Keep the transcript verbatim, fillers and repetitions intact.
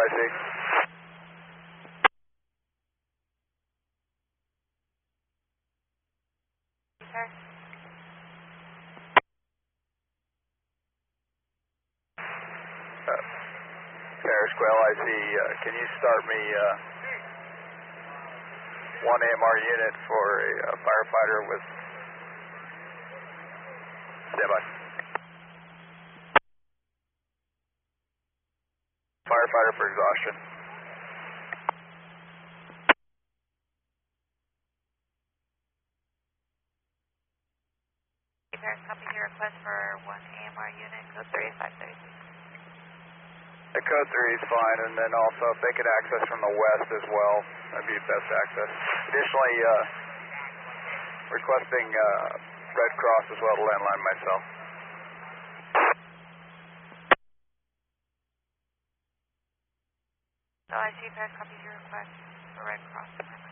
I see. Sir? Uh, Paris Quail, I see. Uh, can you start me uh, one A M R unit for a uh, firefighter with standby? Firefighter for exhaustion. Paris, copy your request for one A M R unit, code three five thirty. The code three is fine, and then also if they could access from the west as well, that'd be best access. Additionally, uh, requesting uh, Red Cross as well to landline myself. So I see Paris, copy your request for Red Cross.